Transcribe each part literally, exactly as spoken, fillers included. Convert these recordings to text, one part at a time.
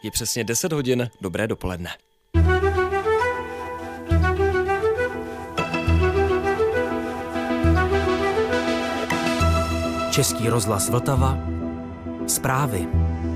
Je přesně deset hodin, dobré dopoledne. Český rozhlas Vltava. Zprávy.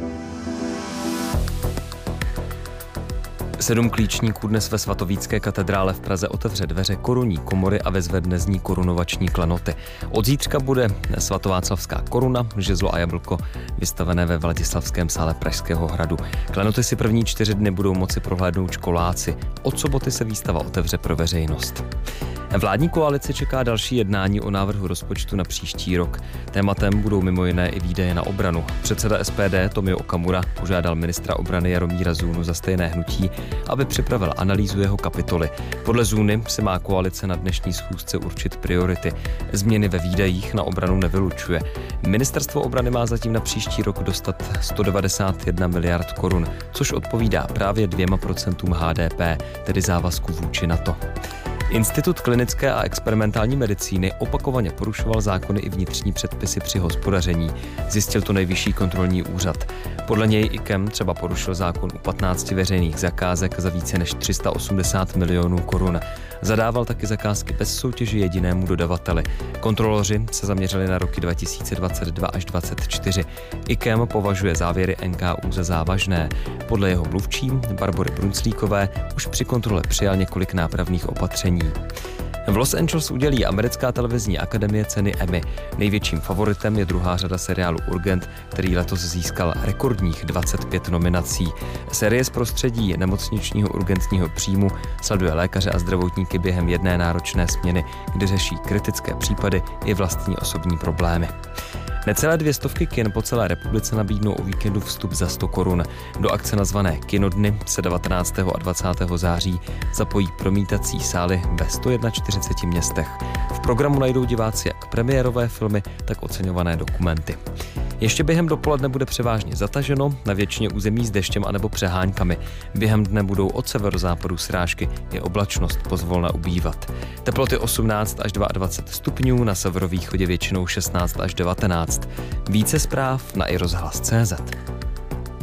Sedm klíčníků dnes ve svatovícké katedrále v Praze otevře dveře korunní komory a vezvedne z ní korunovační klenoty. Od zítřka bude svatováclavská koruna, žezlo a jablko vystavené ve Vladislavském sále Pražského hradu. Klenoty si první čtyři dny budou moci prohlédnout školáci. Od soboty se výstava otevře pro veřejnost. Vládní koalice čeká další jednání o návrhu rozpočtu na příští rok. Tématem budou mimo jiné i výdaje na obranu. Předseda S P D Tomio Okamura požádal ministra obrany Jaromíra Zůnu za stejné hnutí, aby připravil analýzu jeho kapitoly. Podle Zůny se má koalice na dnešní schůzce určit priority. Změny ve výdajích na obranu nevylučuje. Ministerstvo obrany má zatím na příští rok dostat sto devadesát jedna miliard korun, což odpovídá právě dvěma procentům H D P, tedy závazku vůči NATO. Institut klinické a experimentální medicíny opakovaně porušoval zákony i vnitřní předpisy při hospodaření. Zjistil to Nejvyšší kontrolní úřad. Podle něj I K E M třeba porušil zákon u patnácti veřejných zakázek za více než tři sta osmdesát milionů korun. Zadával taky zakázky bez soutěže jedinému dodavateli. Kontroloři se zaměřili na roky dva tisíce dvacet dva až dvacet čtyři. I K E M považuje závěry N K U za závažné. Podle jeho mluvčí Barbory Brunclíkové už při kontrole přijal několik nápravných opatření. V Los Angeles udělí americká televizní akademie ceny Emmy. Největším favoritem je druhá řada seriálu Urgent, který letos získal rekordních dvacet pět nominací. Série z prostředí nemocničního urgentního příjmu sleduje lékaře a zdravotníky během jedné náročné směny, kdy řeší kritické případy i vlastní osobní problémy. Necelé dvě stovky kin po celé republice nabídnou o víkendu vstup za sto korun. Do akce nazvané Kinodny se devatenáctého a dvacátého září zapojí promítací sály ve sto čtyřiceti jedna městech. V programu najdou diváci jak premiérové filmy, tak oceňované dokumenty. Ještě během dopoledne bude převážně zataženo, na většině území s deštěm anebo přeháňkami. Během dne budou od severozápadu srážky i oblačnost pozvolna ubývat. Teploty osmnáct až dvacet dva stupňů, na severovýchodě většinou šestnáct až devatenáct. Více zpráv na i rozhlas tečka cé zet.